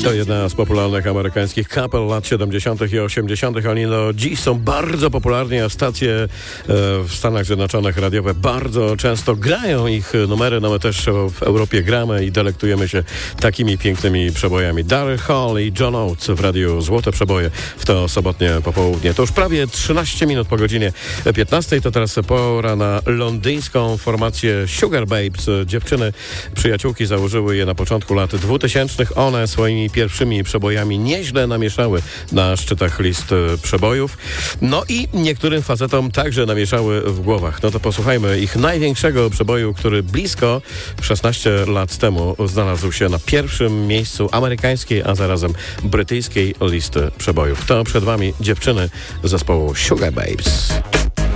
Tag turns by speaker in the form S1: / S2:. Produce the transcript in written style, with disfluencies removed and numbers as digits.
S1: To jedna z popularnych amerykańskich kapel lat 70. i 80. Oni dziś są bardzo popularni, a stacje w Stanach Zjednoczonych radiowe bardzo często grają ich numery. No my też w Europie gramy i delektujemy się takimi pięknymi przebojami. Daryl Hall i John Oates w radiu Złote Przeboje w to sobotnie popołudnie. To już prawie 13 minut po godzinie 15. To teraz pora na londyńską formację Sugar Babes. Dziewczyny, przyjaciółki założyły je na początku lat 2000. One swoimi pierwszymi przebojami nieźle namieszały na szczytach list przebojów. No i niektórym facetom także namieszały w głowach. No to posłuchajmy ich największego przeboju, który blisko 16 lat temu znalazł się na pierwszym miejscu amerykańskiej, a zarazem brytyjskiej listy przebojów. To przed wami dziewczyny zespołu Sugar Babes.